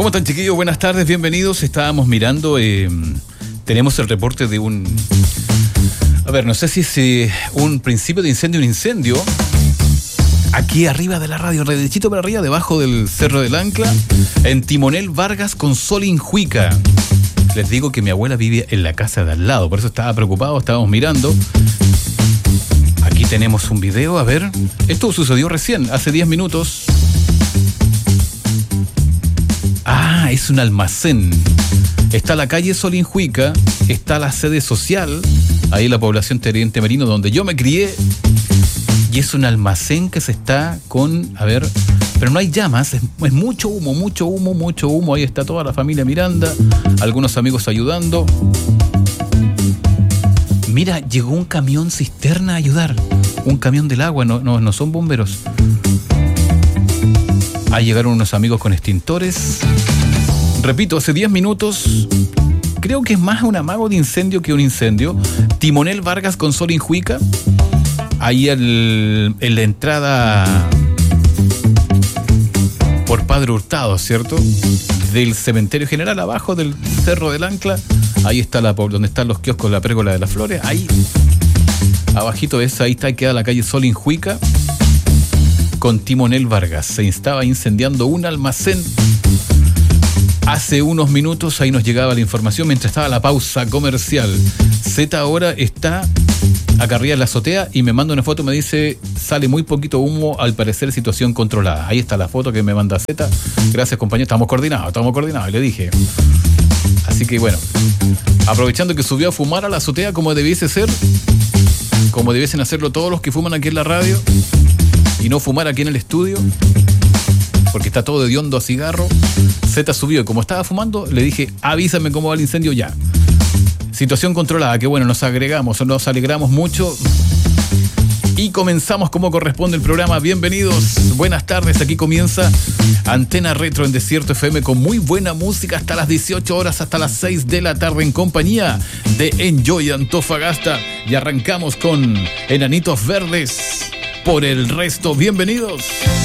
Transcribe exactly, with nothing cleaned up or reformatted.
¿Cómo están, chiquillos? Buenas tardes, bienvenidos. Estábamos mirando, eh, tenemos el reporte de un... A ver, no sé si es eh, un principio de incendio, un incendio. Aquí arriba de la radio, redechito para arriba, debajo del Cerro del Ancla, en Timonel Vargas con Solinjuica. Les digo que mi abuela vive en la casa de al lado, por eso estaba preocupado, estábamos mirando. Aquí tenemos un video, a ver. Esto sucedió recién, hace diez minutos. Ah, es un almacén. Está la calle Solinjuica, está la sede social, ahí en la población Teniente Merino, donde yo me crié. Y es un almacén que se está con, a ver, pero no hay llamas, es, es mucho humo, mucho humo, mucho humo. Ahí está toda la familia Miranda, algunos amigos ayudando. Mira, llegó un camión cisterna a ayudar, un camión del agua, no, no, no son bomberos. Ahí llegaron unos amigos con extintores. Repito, hace diez minutos, creo que es más un amago de incendio que un incendio. Timonel Vargas con Solinjuica. Ahí el, en la entrada por Padre Hurtado, ¿cierto? Del cementerio general, abajo del Cerro del Ancla. Ahí está la, donde están los kioscos, la Pérgola de las Flores. Ahí, abajito de esa, ahí está, queda la calle Solinjuica con Timonel Vargas. Se estaba incendiando un almacén. Hace unos minutos ahí nos llegaba la información mientras estaba la pausa comercial. Z ahora está acá arriba en la azotea y me manda una foto, me dice, sale muy poquito humo, al parecer situación controlada. Ahí está la foto que me manda Z. Gracias, compañero, estamos coordinados, estamos coordinados, le dije. Así que bueno, aprovechando que subió a fumar a la azotea como debiese ser, como debiesen hacerlo todos los que fuman aquí en la radio y no fumar aquí en el estudio, porque está todo hediondo a cigarro. Z subió y como estaba fumando, le dije, avísame cómo va el incendio ya. Situación controlada, que bueno, nos agregamos, nos alegramos mucho. Y comenzamos como corresponde el programa. Bienvenidos, buenas tardes. Aquí comienza Antena Retro en Desierto F M con muy buena música hasta las dieciocho horas, hasta las seis de la tarde en compañía de Enjoy Antofagasta. Y arrancamos con Enanitos Verdes. Por el resto, bienvenidos.